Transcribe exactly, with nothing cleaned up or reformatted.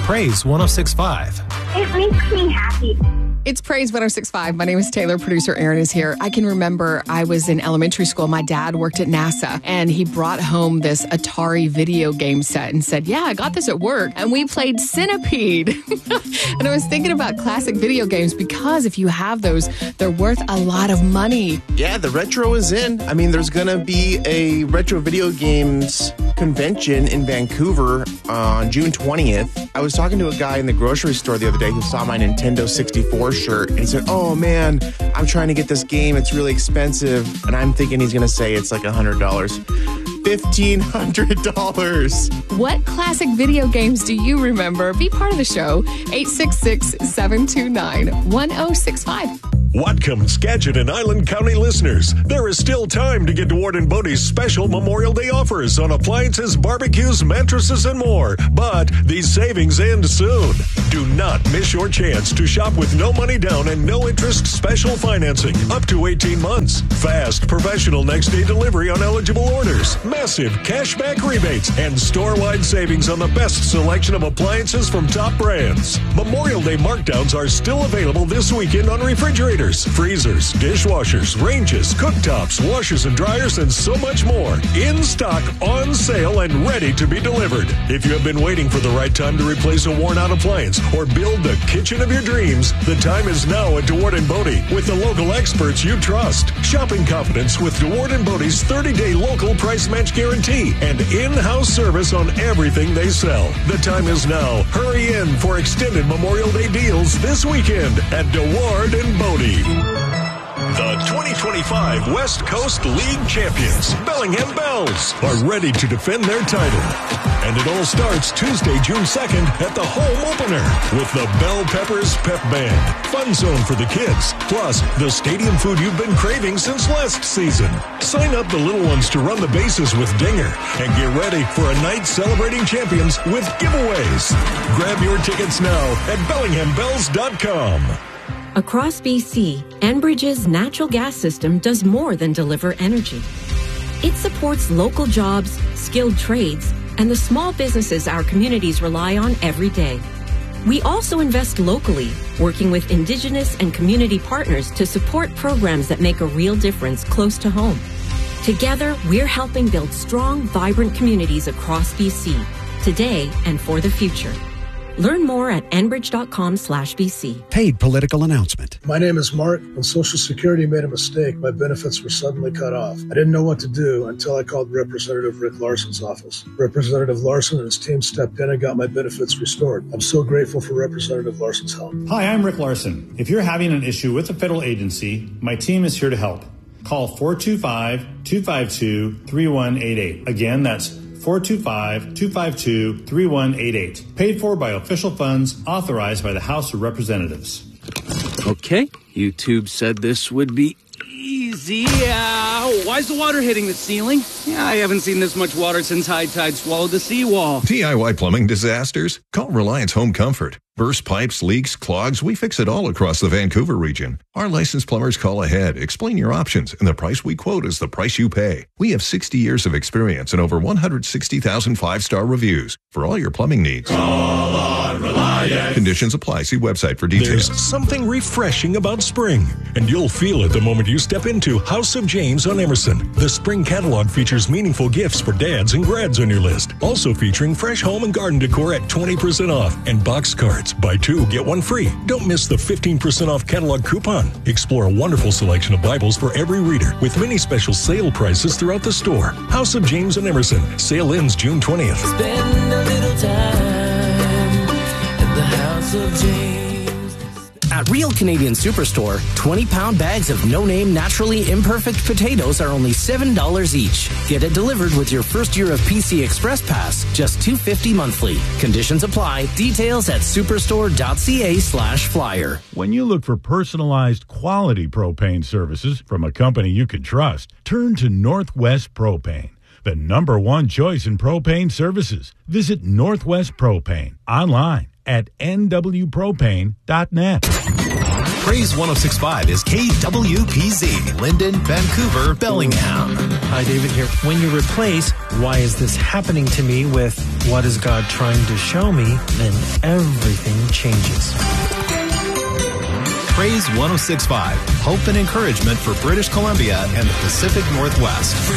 Praise one oh six point five. It makes me happy. It's Praise one oh six point five. My name is Taylor. Producer Aaron is here. I can remember I was in elementary school. My dad worked at NASA, and he brought home this Atari video game set and said, yeah, I got this at work. And we played Centipede. And I was thinking about classic video games because if you have those, they're worth a lot of money. Yeah, the retro is in. I mean, there's going to be a retro video games convention in Vancouver on June twentieth. I was talking to a guy in the grocery store the other day who saw my Nintendo sixty-four shirt, and he said, oh man, I'm trying to get this game, it's really expensive. And I'm thinking he's gonna say it's like one hundred dollars. fifteen hundred dollars. What classic video games do you remember? Be part of the show. eight six six, seven two nine, one oh six five. Whatcom, Skagit, and Island County listeners, there is still time to get to Ward and Bodie's special Memorial Day offers on appliances, barbecues, mattresses, and more. But these savings end soon. Do not miss your chance to shop with no money down and no interest special financing up to eighteen months. Fast, professional next-day delivery on eligible orders, massive cashback rebates, and store-wide savings on the best selection of appliances from top brands. Memorial Day markdowns are still available this weekend on refrigerators, freezers, dishwashers, ranges, cooktops, washers and dryers, and so much more. In stock, on sale, and ready to be delivered. If you have been waiting for the right time to replace a worn-out appliance or build the kitchen of your dreams, the time is now at DeWard and Bodie with the local experts you trust. Shopping confidence with DeWard and Bodie's thirty-day local price match guarantee and in-house service on everything they sell. The time is now. Hurry in for extended Memorial Day deals this weekend at DeWard and Bodie. The twenty twenty-five West Coast League champions, Bellingham Bells, are ready to defend their title. And it all starts Tuesday, June second at the home opener with the Bell Peppers Pep Band. Fun zone for the kids, plus the stadium food you've been craving since last season. Sign up the little ones to run the bases with Dinger and get ready for a night celebrating champions with giveaways. Grab your tickets now at bellingham bells dot com. Across B C, Enbridge's natural gas system does more than deliver energy. It supports local jobs, skilled trades, and the small businesses our communities rely on every day. We also invest locally, working with Indigenous and community partners to support programs that make a real difference close to home. Together, we're helping build strong, vibrant communities across B C, today and for the future. Learn more at enbridge.com slash BC. Paid political announcement. My name is Mark. When Social Security made a mistake, my benefits were suddenly cut off. I didn't know what to do until I called Representative Rick Larson's office. Representative Larson and his team stepped in and got my benefits restored. I'm so grateful for Representative Larson's help. Hi, I'm Rick Larson. If you're having an issue with a federal agency, my team is here to help. Call four two five, two five two, three one eight eight. Again, that's four two five, two five two, three one eight eight. Paid for by official funds authorized by the House of Representatives. Okay, YouTube said this would be easy. Uh, why's the water hitting the ceiling? Yeah, I haven't seen this much water since High Tide swallowed the seawall. D I Y plumbing disasters? Call Reliance Home Comfort. Burst pipes, leaks, clogs, we fix it all across the Vancouver region. Our licensed plumbers call ahead, explain your options, and the price we quote is the price you pay. We have sixty years of experience and over one hundred sixty thousand five-star reviews for all your plumbing needs. Call on Reliance. Conditions apply. See website for details. There's something refreshing about spring, and you'll feel it the moment you step into House of James on Emerson. The spring catalog features meaningful gifts for dads and grads on your list. Also featuring fresh home and garden decor at twenty percent off and box cards. Buy two, get one free. Don't miss the fifteen percent off catalog coupon. Explore a wonderful selection of Bibles for every reader with many special sale prices throughout the store. House of James and Emerson. Sale ends June twentieth. Spend a little time at the House of James. At Real Canadian Superstore, twenty-pound bags of no-name, naturally imperfect potatoes are only seven dollars each. Get it delivered with your first year of P C Express Pass, just two dollars and fifty cents monthly. Conditions apply. Details at superstore.ca slash flyer. When you look for personalized, quality propane services from a company you can trust, turn to Northwest Propane, the number one choice in propane services. Visit Northwest Propane online at n w propane dot net. Praise one oh six point five is K W P Z, Linden, Vancouver, Bellingham. Hi, David here. When you replace, why is this happening to me, with what is God trying to show me, then everything changes. Praise one oh six point five, hope and encouragement for British Columbia and the Pacific Northwest.